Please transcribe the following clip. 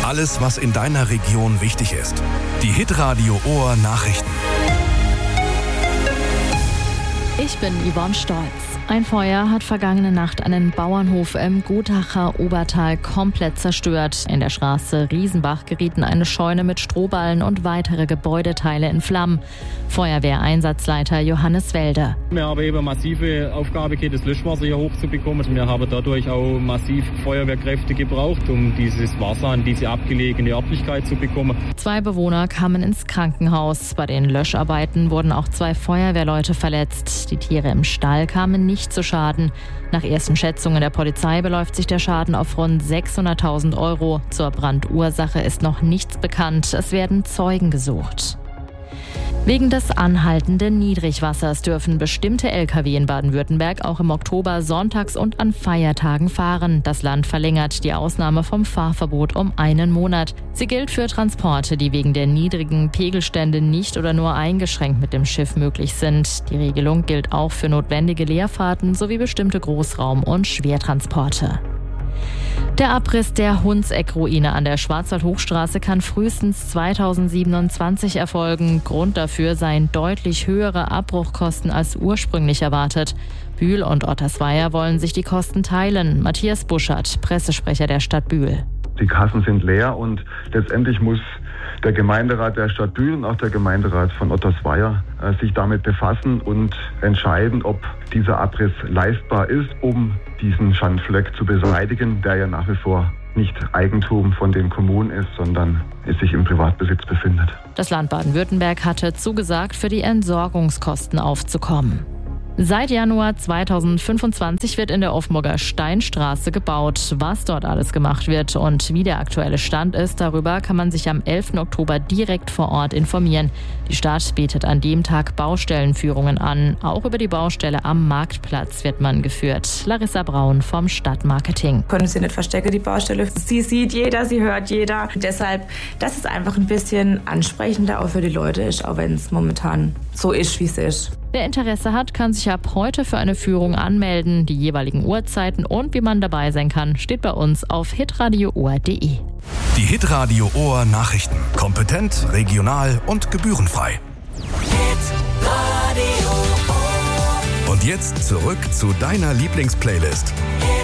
Alles, was in deiner Region wichtig ist. Die Hitradio Ohr Nachrichten. Ich bin Yvonne Stolz. Ein Feuer hat vergangene Nacht einen Bauernhof im Gutacher Obertal komplett zerstört. In der Straße Riesenbach gerieten eine Scheune mit Strohballen und weitere Gebäudeteile in Flammen. Feuerwehreinsatzleiter Johannes Welde. Wir haben eben massive Aufgabe gehabt, das Löschwasser hier hochzubekommen. Wir haben dadurch auch massiv Feuerwehrkräfte gebraucht, um dieses Wasser an diese abgelegene Örtlichkeit zu bekommen. 2 Bewohner kamen ins Krankenhaus. Bei den Löscharbeiten wurden auch 2 Feuerwehrleute verletzt. Die Tiere im Stall kamen nicht zu Schaden. Nach ersten Schätzungen der Polizei beläuft sich der Schaden auf rund 600.000 €. Zur Brandursache ist noch nichts bekannt. Es werden Zeugen gesucht. Wegen des anhaltenden Niedrigwassers dürfen bestimmte Lkw in Baden-Württemberg auch im Oktober sonntags und an Feiertagen fahren. Das Land verlängert die Ausnahme vom Fahrverbot um 1 Monat. Sie gilt für Transporte, die wegen der niedrigen Pegelstände nicht oder nur eingeschränkt mit dem Schiff möglich sind. Die Regelung gilt auch für notwendige Leerfahrten sowie bestimmte Großraum- und Schwertransporte. Der Abriss der Hundseck-Ruine an der Schwarzwald-Hochstraße kann frühestens 2027 erfolgen. Grund dafür seien deutlich höhere Abbruchkosten als ursprünglich erwartet. Bühl und Ottersweier wollen sich die Kosten teilen. Matthias Buschert, Pressesprecher der Stadt Bühl. Die Kassen sind leer und letztendlich muss der Gemeinderat der Stadt Bühl und auch der Gemeinderat von Ottersweier sich damit befassen und entscheiden, ob dieser Abriss leistbar ist, um diesen Schandfleck zu beseitigen, der ja nach wie vor nicht Eigentum von den Kommunen ist, sondern sich im Privatbesitz befindet. Das Land Baden-Württemberg hatte zugesagt, für die Entsorgungskosten aufzukommen. Seit Januar 2025 wird in der Offenburger Steinstraße gebaut. Was dort alles gemacht wird und wie der aktuelle Stand ist, darüber kann man sich am 11. Oktober direkt vor Ort informieren. Die Stadt bietet an dem Tag Baustellenführungen an. Auch über die Baustelle am Marktplatz wird man geführt. Larissa Braun vom Stadtmarketing. Können Sie nicht verstecken, die Baustelle. Sie sieht jeder, sie hört jeder. Deshalb, dass es einfach ein bisschen ansprechender auch für die Leute ist, auch wenn es momentan so ist, wie es ist. Wer Interesse hat, kann sich ab heute für eine Führung anmelden. Die jeweiligen Uhrzeiten und wie man dabei sein kann, steht bei uns auf hitradioohr.de. Die Hitradio Ohr Nachrichten. Kompetent, regional und gebührenfrei. Und jetzt zurück zu deiner Lieblingsplaylist.